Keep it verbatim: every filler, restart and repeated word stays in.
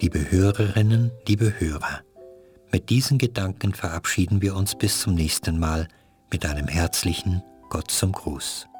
Liebe Hörerinnen, liebe Hörer, mit diesen Gedanken verabschieden wir uns bis zum nächsten Mal mit einem herzlichen Gott zum Gruß.